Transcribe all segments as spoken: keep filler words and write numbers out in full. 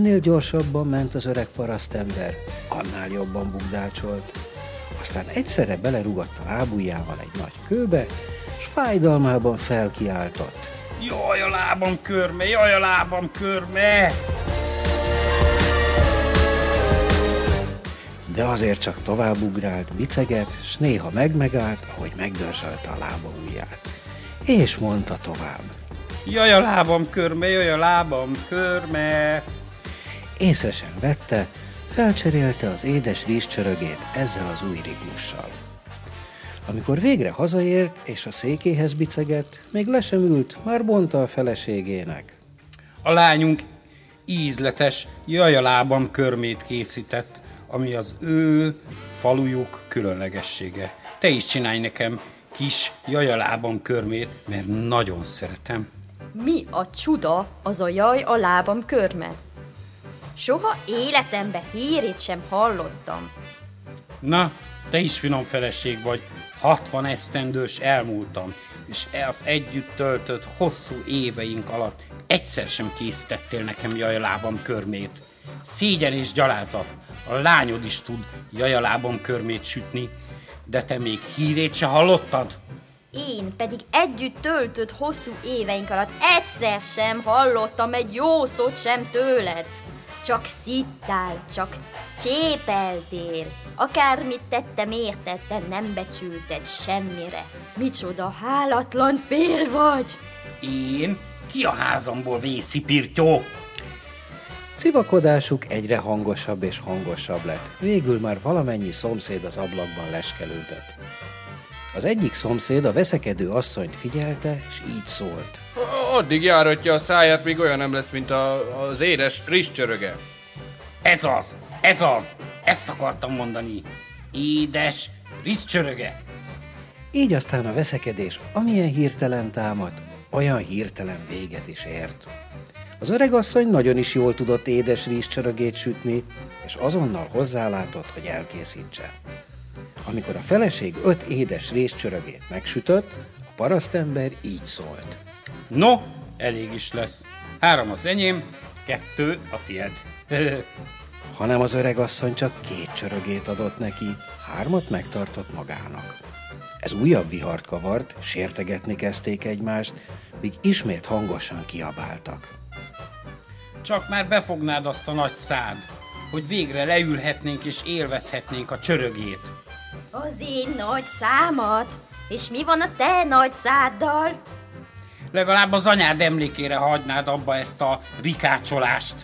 Minél gyorsabban ment az öreg parasztember, annál jobban bugdácsolt. Aztán egyszerre belerugott a lábujjával egy nagy kőbe, s fájdalmában felkiáltott. Jaj, a lábam körme, jaj, a lábam körme! De azért csak tovább ugrált, biceget, s néha megmegállt, ahogy megdörzsölte a lába ujját. És mondta tovább. Jaj, a lábam körme, jaj, a lábam körme! Észre sem vette, felcserélte az édes rizscsörögét ezzel az új ritmussal. Amikor végre hazaért és a székéhez bicegett, még le sem ült, már mondta a feleségének. A lányunk ízletes jaj, a lábam körmét készített, ami az ő falujuk különlegessége. Te is csinálj nekem kis jaj, a lábam körmét, mert nagyon szeretem. Mi a csuda az a jaj, a lábam körme? Soha életemben hírét sem hallottam. Na, te is finom feleség vagy, hatvan esztendős elmúltam, és az együtt töltött hosszú éveink alatt egyszer sem készítettél nekem jaj, a lábam körmét. Szégyen és gyalázat, a lányod is tud jaj, a lábam körmét sütni, de te még hírét se hallottad? Én pedig együtt töltött hosszú éveink alatt egyszer sem hallottam egy jó szót sem tőled. Csak szittál, csak csépeltél. Akármit tettem érted, te nem becsülted semmire. Micsoda hálatlan fél vagy! Én? Ki a házamból vészi, pirtyó? Civakodásuk egyre hangosabb és hangosabb lett. Végül már valamennyi szomszéd az ablakban leskelődött. Az egyik szomszéd a veszekedő asszonyt figyelte, és így szólt. Addig járatja a száját, míg olyan nem lesz, mint a, az édes rizscsöröge. Ez az, ez az, ezt akartam mondani. Édes rizscsöröge. Így aztán a veszekedés amilyen hirtelen támadt, olyan hirtelen véget is ért. Az öregasszony nagyon is jól tudott édes rizscsörögét sütni, és azonnal hozzálátott, hogy elkészítse. Amikor a feleség öt édes rizscsörögét megsütött, a parasztember így szólt. No, elég is lesz. Három az enyém, kettő a tied. Hanem az öregasszony csak két csörögét adott neki, hármat megtartott magának. Ez újabb vihart kavart, sértegetni kezdték egymást, míg ismét hangosan kiabáltak. Csak már befognád azt a nagy szád, hogy végre leülhetnénk és élvezhetnénk a csörögét. Az én nagy számat? És mi van a te nagy száddal? Legalább az anyád emlékére hagynád abba ezt a rikácsolást.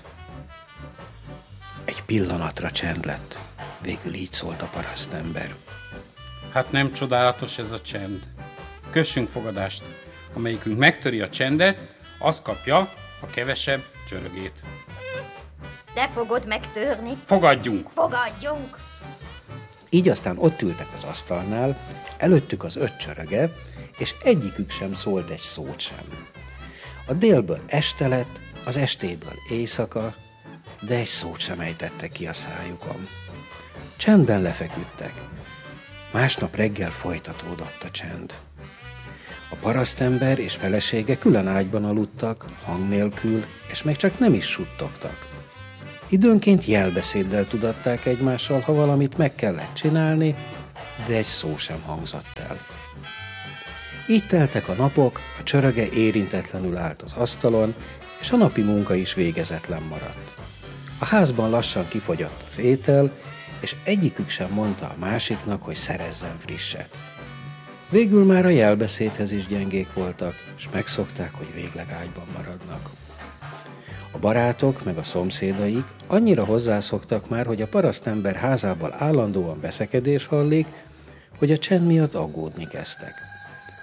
Egy pillanatra csend lett. Végül így szólt a parasztember. Hát nem csodálatos ez a csend. Kössünk fogadást. Amelyikünk megtöri a csendet, az kapja a kevesebb csörögét. Te fogod megtörni. Fogadjunk! Fogadjunk! Így aztán ott ültek az asztalnál, előttük az öt csöröge, és egyikük sem szólt egy szót sem. A délből este lett, az estéből éjszaka, de egy szót sem ejtettek ki a szájukon. Csendben lefeküdtek. Másnap reggel folytatódott a csend. A parasztember és felesége külön ágyban aludtak, hang nélkül, és még csak nem is suttogtak. Időnként jelbeszéddel tudatták egymással, ha valamit meg kellett csinálni, de egy szó sem hangzott el. Így teltek a napok, a csöröge érintetlenül állt az asztalon, és a napi munka is végezetlen maradt. A házban lassan kifogyott az étel, és egyikük sem mondta a másiknak, hogy szerezzen frisset. Végül már a jelbeszédhez is gyengék voltak, és megszokták, hogy végleg ágyban maradnak. A barátok meg a szomszédaik annyira hozzászoktak már, hogy a parasztember házából állandóan veszekedés hallik, hogy a csend miatt aggódni kezdtek.